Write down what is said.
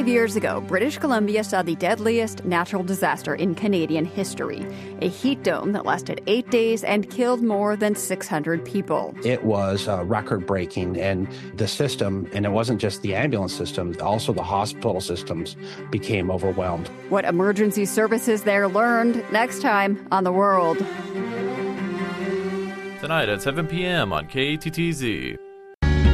5 years ago, British Columbia saw the deadliest natural disaster in Canadian history, a heat dome that lasted 8 days and killed more than 600 people. It was record-breaking, and the system, and it wasn't just the ambulance system, also the hospital systems became overwhelmed. What emergency services there learned next time on The World. Tonight at 7 p.m. on KATTZ.